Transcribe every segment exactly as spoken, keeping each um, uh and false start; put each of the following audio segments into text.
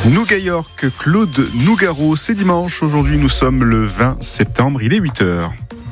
Nougat York, Claude Nougaro, c'est dimanche. Aujourd'hui, nous sommes le vingt septembre, il est huit heures.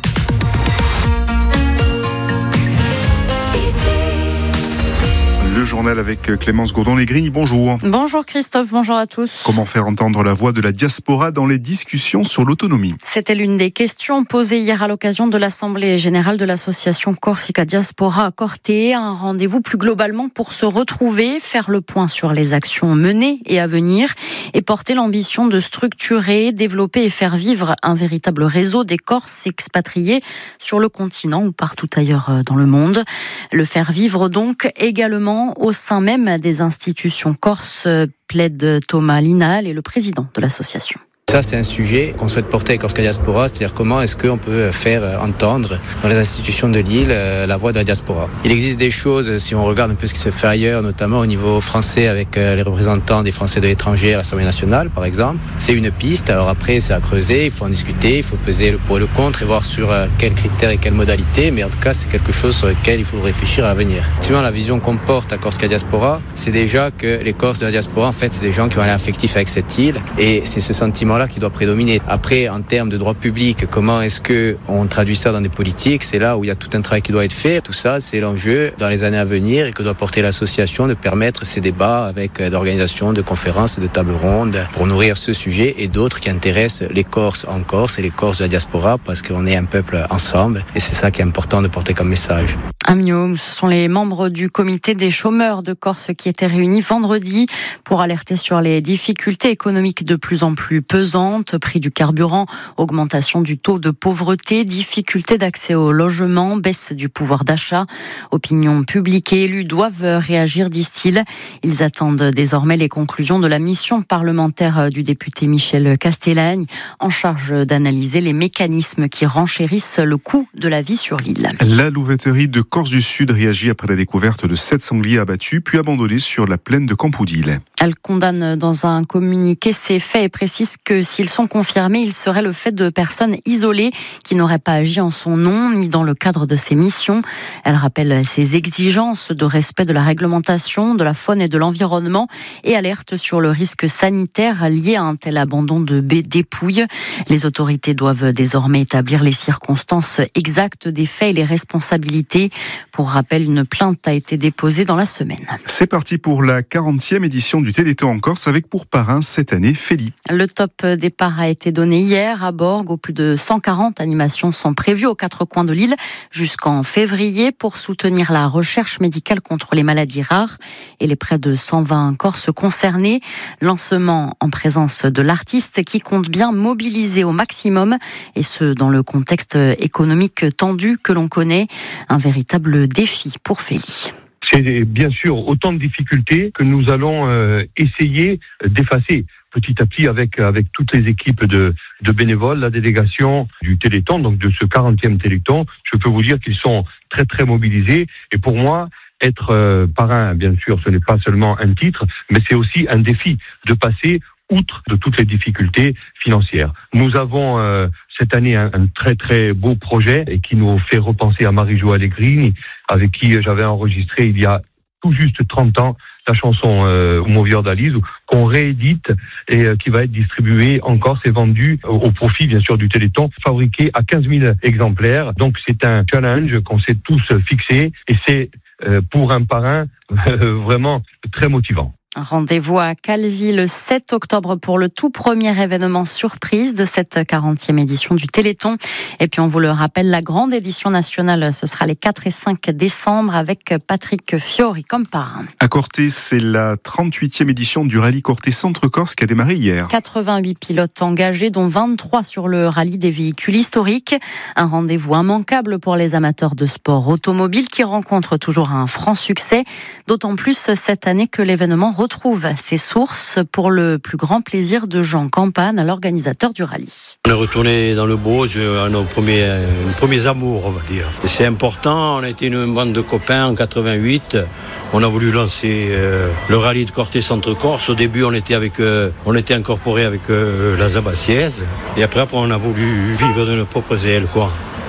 Le journal avec Clémence Gourdon-Légrigny, bonjour. Bonjour Christophe, bonjour à tous. Comment faire entendre la voix de la diaspora dans les discussions sur l'autonomie ? C'était l'une des questions posées hier à l'occasion de l'Assemblée générale de l'association Corsica Diaspora à Corté. Un rendez-vous plus globalement pour se retrouver, faire le point sur les actions menées et à venir et porter l'ambition de structurer, développer et faire vivre un véritable réseau des Corses expatriés sur le continent ou partout ailleurs dans le monde. Le faire vivre donc également au sein même des institutions corses, plaide Thomas Linal et le président de l'association. Ça, c'est un sujet qu'on souhaite porter avec Corsica Diaspora, c'est-à-dire comment est-ce qu'on peut faire entendre dans les institutions de l'île la voix de la diaspora. Il existe des choses, si on regarde un peu ce qui se fait ailleurs, notamment au niveau français avec les représentants des Français de l'étranger à l'Assemblée nationale, par exemple. C'est une piste, alors après, c'est à creuser, il faut en discuter, il faut peser le pour et le contre et voir sur quels critères et quelles modalités, mais en tout cas, c'est quelque chose sur lequel il faut réfléchir à l'avenir. Effectivement, la vision qu'on porte à Corsica Diaspora, c'est déjà que les Corses de la diaspora, en fait, c'est des gens qui ont un lien affectif avec cette île, et c'est ce sentiment-là qui doit prédominer. Après, en termes de droit public, comment est-ce qu'on traduit ça dans des politiques ? C'est là où il y a tout un travail qui doit être fait. Tout ça, c'est l'enjeu dans les années à venir et que doit porter l'association de permettre ces débats avec d'organisations, de conférences, de tables rondes pour nourrir ce sujet et d'autres qui intéressent les Corses en Corse et les Corses de la diaspora parce qu'on est un peuple ensemble et c'est ça qui est important de porter comme message. À Miaume, ce sont les membres du comité des chômeurs de Corse qui étaient réunis vendredi pour alerter sur les difficultés économiques de plus en plus pesantes, prix du carburant, augmentation du taux de pauvreté, difficultés d'accès au logement, baisse du pouvoir d'achat. Opinion publique et élus doivent réagir, disent-ils. Ils attendent désormais les conclusions de la mission parlementaire du député Michel Castellagne, en charge d'analyser les mécanismes qui renchérissent le coût de la vie sur l'île. La louveterie de Corse du Sud réagit après la découverte de sept sangliers abattus puis abandonnés sur la plaine de Campoudil. Elle condamne dans un communiqué ces faits et précise que s'ils sont confirmés, il serait le fait de personnes isolées qui n'auraient pas agi en son nom ni dans le cadre de ses missions. Elle rappelle ses exigences de respect de la réglementation, de la faune et de l'environnement et alerte sur le risque sanitaire lié à un tel abandon de dépouilles. Les autorités doivent désormais établir les circonstances exactes des faits et les responsabilités. Pour rappel, une plainte a été déposée dans la semaine. C'est parti pour la quarantième édition du Téléthon en Corse avec pour parrain cette année Félie. Le top départ a été donné hier à Borg, où plus de cent quarante animations sont prévues aux quatre coins de l'île jusqu'en février pour soutenir la recherche médicale contre les maladies rares et les près de cent vingt Corses concernés. Lancement en présence de l'artiste qui compte bien mobiliser au maximum et ce dans le contexte économique tendu que l'on connaît. Un véritable défi pour Félie. C'est bien sûr autant de difficultés que nous allons euh, essayer d'effacer petit à petit avec avec toutes les équipes de, de bénévoles, la délégation du Téléthon, donc de ce quarantième Téléthon. Je peux vous dire qu'ils sont très très mobilisés et pour moi, être euh, parrain, bien sûr, ce n'est pas seulement un titre, mais c'est aussi un défi de passer outre de toutes les difficultés financières. Nous avons euh, cette année un, un très très beau projet et qui nous fait repenser à Marie-Jo Allegrini, avec qui j'avais enregistré il y a tout juste trente ans la chanson euh, Movior d'Alice, qu'on réédite et euh, qui va être distribuée en Corse et vendue au, au profit bien sûr du Téléthon, fabriqué à quinze mille exemplaires. Donc c'est un challenge qu'on s'est tous fixé et c'est euh, pour un parrain euh, vraiment très motivant. Rendez-vous à Calvi le sept octobre pour le tout premier événement surprise de cette quarantième édition du Téléthon. Et puis on vous le rappelle, la grande édition nationale, ce sera les quatre et cinq décembre avec Patrick Fiori comme parrain. À Corté, c'est la trente-huitième édition du rallye Corté Centre-Corse qui a démarré hier. quatre-vingt-huit pilotes engagés, dont vingt-trois sur le rallye des véhicules historiques. Un rendez-vous immanquable pour les amateurs de sport automobile qui rencontrent toujours un franc succès. D'autant plus cette année que l'événement retrouve ses sources pour le plus grand plaisir de Jean Campagne, l'organisateur du rallye. On est retourné dans le Bauge à nos premiers, nos premiers amours, on va dire. Et c'est important, on a été une bande de copains en quatre-vingt-huit. On a voulu lancer euh, le rallye de Corté Centre-Corse. Au début, on était, avec, euh, on était incorporé avec euh, la Zabassiaise. Et après, après, on a voulu vivre de nos propres ailes, quoi.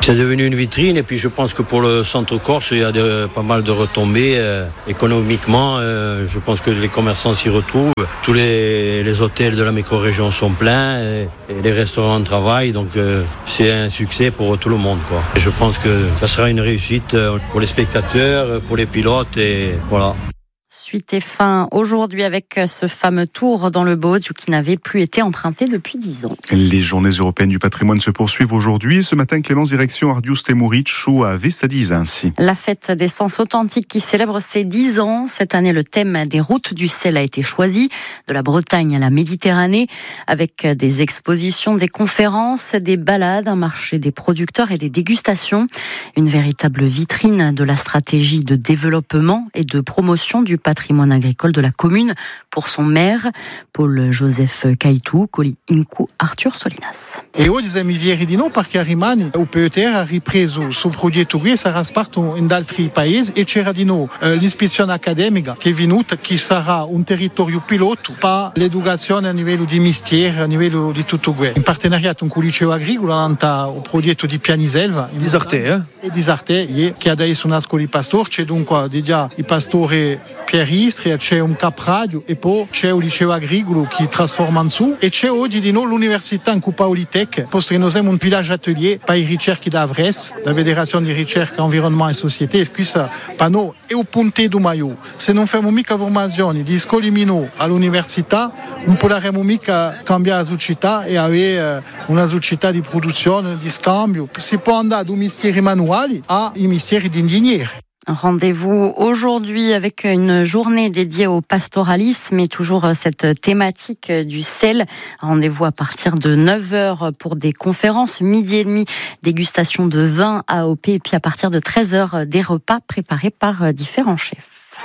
C'est devenu une vitrine et puis je pense que pour le centre corse, il y a de, pas mal de retombées euh, économiquement. Euh, je pense que les commerçants s'y retrouvent. Tous les, les hôtels de la micro-région sont pleins et, et les restaurants travaillent. Donc euh, c'est un succès pour tout le monde, quoi. Et je pense que ça sera une réussite pour les spectateurs, pour les pilotes et voilà. Suite et fin aujourd'hui avec ce fameux tour dans le Bauge qui n'avait plus été emprunté depuis dix ans. Les journées européennes du patrimoine se poursuivent aujourd'hui. Ce matin, Clémence, direction Ardius-Temuric ou à Vestadiz ainsi. La fête des sens authentiques qui célèbre ses dix ans. Cette année, le thème des routes du sel a été choisi, de la Bretagne à la Méditerranée, avec des expositions, des conférences, des balades, un marché des producteurs et des dégustations. Une véritable vitrine de la stratégie de développement et de promotion du patrimoine agricole de la commune pour son maire, Paul-Joseph Caitou, Coli Incu, Arthur Solinas. E oggi siamo fieri di noi perché rimane il P E T R ha ripreso il suo progetto qui e sarà sparto in altri paesi e c'era di noi eh, l'ispezione accademica che è venuta, che sarà un territorio pilota per l'educazione a livello di mestiere, a livello di tutto questo. In partenariato con il liceo agricolo hanno il progetto di Pianiselva Disarte, eh? e Disarte, che adesso una scuola di pastori, c'è dunque già i pastori Pieristri, c'è un capradio e poi c'è il liceo agricolo che trasforma in su e c'è oggi di noi l'università in Paulitek, posto che noi siamo un village atelier per i ricerche d'Avres, la Federazione di Ricerca Environnement e Società, e questo per noi è un punto di maio. Se non facciamo mica formazioni di scuole minori all'università, non potremo mica cambiare la società e avere una società di produzione, di scambio. Si può andare dai mestieri manuali ai mestieri di ingegneri. Rendez-vous aujourd'hui avec une journée dédiée au pastoralisme et toujours cette thématique du sel. Rendez-vous à partir de neuf heures pour des conférences, midi et demi, dégustation de vin A O P et puis à partir de treize heures, des repas préparés par différents chefs.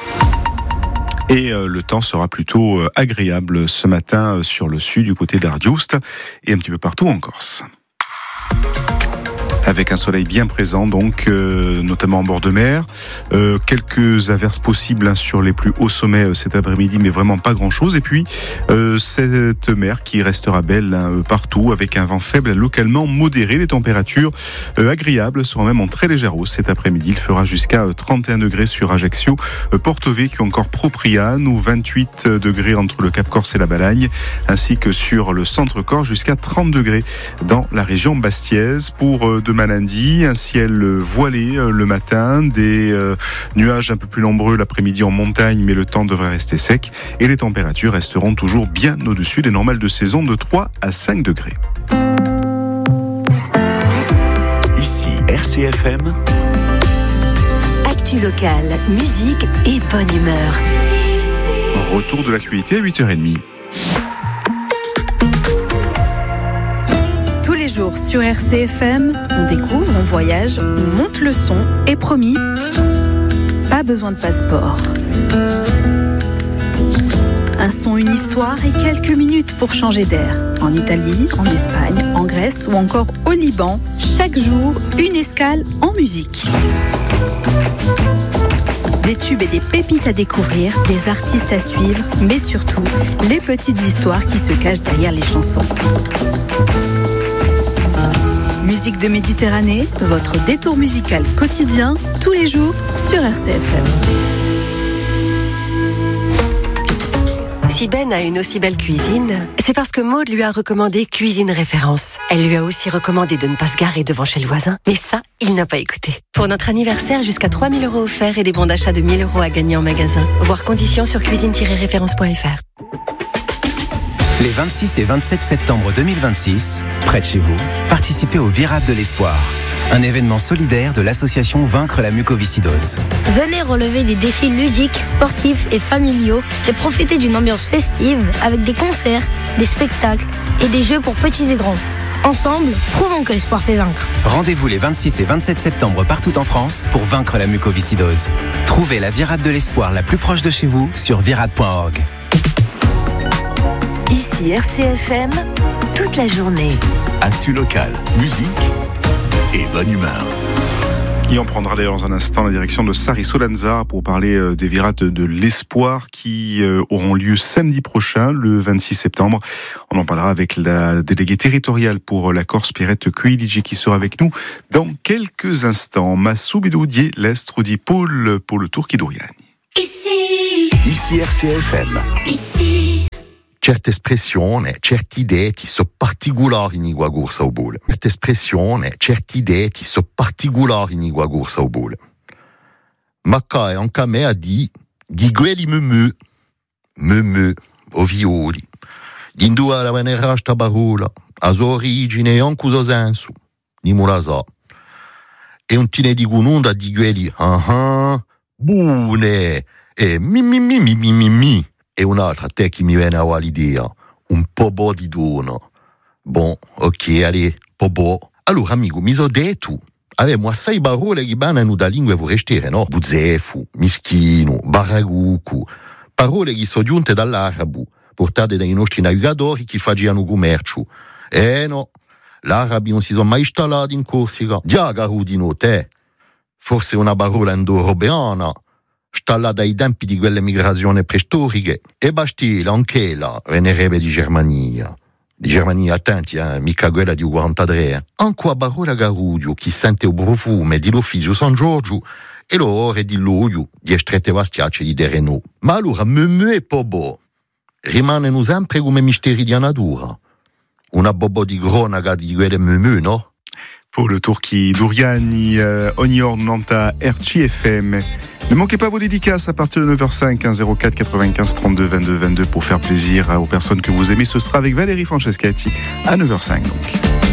Et euh, le temps sera plutôt euh, agréable ce matin euh, sur le sud du côté d'Ardiust et un petit peu partout en Corse. Avec un soleil bien présent, donc euh, notamment en bord de mer. Euh, quelques averses possibles hein, sur les plus hauts sommets euh, cet après-midi, mais vraiment pas grand-chose. Et puis euh, cette mer qui restera belle hein, partout, avec un vent faible localement modéré. Les températures euh, agréables seront même en très légère hausse cet après-midi. Il fera jusqu'à trente et un degrés sur Ajaccio, euh, Porto Vecchio, encore Propriane, ou vingt-huit degrés entre le Cap Corse et la Balagne, ainsi que sur le centre Corse, jusqu'à trente degrés dans la région bastiaise. Pour euh, demain lundi, un ciel voilé le matin, des euh, nuages un peu plus nombreux l'après-midi en montagne, mais le temps devrait rester sec et les températures resteront toujours bien au-dessus des normales de saison de trois à cinq degrés. Ici R C F M. Actu locale, musique et bonne humeur. Retour de l'actualité à huit heures trente. Tous les jours sur R C F M, on découvre, on voyage, on monte le son et promis, pas besoin de passeport. Un son, une histoire et quelques minutes pour changer d'air. En Italie, en Espagne, en Grèce ou encore au Liban, chaque jour, une escale en musique. Des tubes et des pépites à découvrir, des artistes à suivre, mais surtout, les petites histoires qui se cachent derrière les chansons. Musique de Méditerranée, votre détour musical quotidien, tous les jours sur R C F M. Si Ben a une aussi belle cuisine, c'est parce que Maud lui a recommandé Cuisine Référence. Elle lui a aussi recommandé de ne pas se garer devant chez le voisin, mais ça, il n'a pas écouté. Pour notre anniversaire, jusqu'à trois mille euros offerts et des bons d'achat de mille euros à gagner en magasin. Voir conditions sur cuisine tiret référence point f r. Les vingt-six et vingt-sept septembre deux mille vingt-six, près de chez vous, participez au Virade de l'Espoir, un événement solidaire de l'association Vaincre la mucoviscidose. Venez relever des défis ludiques, sportifs et familiaux et profiter d'une ambiance festive avec des concerts, des spectacles et des jeux pour petits et grands. Ensemble, prouvons que l'espoir fait vaincre. Rendez-vous les vingt-six et vingt-sept septembre partout en France pour vaincre la mucoviscidose. Trouvez la Virade de l'Espoir la plus proche de chez vous sur virade point org. Ici R C F M, toute la journée. Actu locale, musique et bonne humeur. Et on prendra d'ailleurs dans un instant la direction de Sari-Solanza pour parler des virades de l'espoir qui auront lieu samedi prochain, le vingt-six septembre. On en parlera avec la déléguée territoriale pour la Corse, Pierrette Cuiligi, qui sera avec nous dans quelques instants. Massou Bidoudier, l'Estre di Paul pour le Tour Chidouriani. Ici, ici R C F M. Ici. Certe espressioni, certe idee ti so particolari in igua corsa o bole. Certe espressioni, certe idee ti so particolari in igua corsa o bole. Ma ca anche a me a di, di quelli memeu, memeu, o violi. D'indua la venera sta parola, a sua origine e anche uso senso, ni mo la sa. E un tine di gununda di quelli, ah ah, buone, e mi mi mi mi mi mi mi. E un'altra, te che mi viene a l'idea, un po' bo di dono. Bon, ok, allez, po' bo. Allora, amico, mi so detto, avevamo assai parole che vanno da lingue forestiere, no? Buzzefu, mischino, baragucu, parole che sono giunte dall'arabo, portate dai nostri navigatori che facevano commercio. Eh no, l'arabi non si sono mai installati in Corsica. Diagaru di no, te. Forse una parola indoeuropeana, installata ai tempi di quelle migrazioni preistoriche, e Bastiglia, anche là, venerebbe di Germania. Di Germania, attenti, eh, mica quella di quarantatré. Anche a parola Garudio, chi sente il profumo di l'Uffizio San Giorgio, e l'ore di l'olio di estrette vastiacce di Terreno. Ma allora, memeu e pobo, rimangono sempre come misteri di natura. Una bobo di cronaca di quelle memeu, no? Pour le Tour Chidouriani, euh, Ognior Nanta R C F M. Ne manquez pas vos dédicaces à partir de neuf heures cinq, zéro quatre quatre-vingt-quinze trente-deux vingt-deux vingt-deux pour faire plaisir aux personnes que vous aimez. Ce sera avec Valérie Franceschetti à neuf heures cinq donc.